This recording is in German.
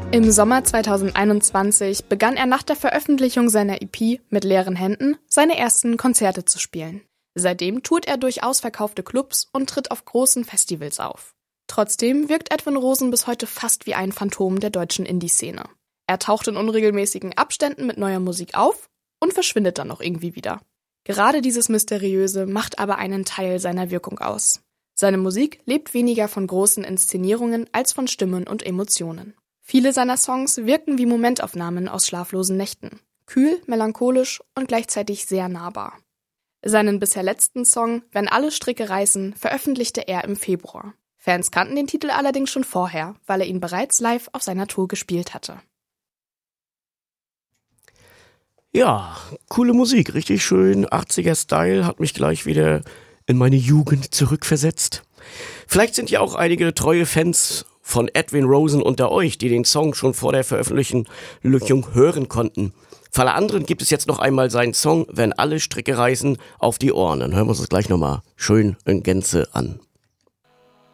Im Sommer 2021 begann er nach der Veröffentlichung seiner EP Mit leeren Händen seine ersten Konzerte zu spielen. Seitdem tourt er durch ausverkaufte Clubs und tritt auf großen Festivals auf. Trotzdem wirkt Edwin Rosen bis heute fast wie ein Phantom der deutschen Indie-Szene. Er taucht in unregelmäßigen Abständen mit neuer Musik auf und verschwindet dann auch irgendwie wieder. Gerade dieses Mysteriöse macht aber einen Teil seiner Wirkung aus. Seine Musik lebt weniger von großen Inszenierungen als von Stimmen und Emotionen. Viele seiner Songs wirken wie Momentaufnahmen aus schlaflosen Nächten. Kühl, melancholisch und gleichzeitig sehr nahbar. Seinen bisher letzten Song Wenn alle Stricke reißen veröffentlichte er im Februar. Fans kannten den Titel allerdings schon vorher, weil er ihn bereits live auf seiner Tour gespielt hatte. Ja, coole Musik, richtig schön, 80er-Style, hat mich gleich wieder in meine Jugend zurückversetzt. Vielleicht sind ja auch einige treue Fans von Edwin Rosen unter euch, die den Song schon vor der Veröffentlichung hören konnten. Für alle anderen gibt es jetzt noch einmal seinen Song Wenn alle Stricke reißen auf die Ohren. Dann hören wir uns das gleich nochmal schön in Gänze an.